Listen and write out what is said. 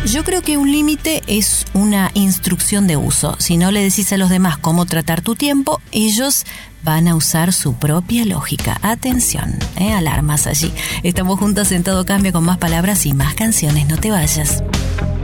Yo creo que un límite es una instrucción de uso. Si no le decís a los demás cómo tratar tu tiempo, ellos van a usar su propia lógica. Atención, alarmas allí. Estamos juntos en Todo Cambia con más palabras y más canciones. No te vayas.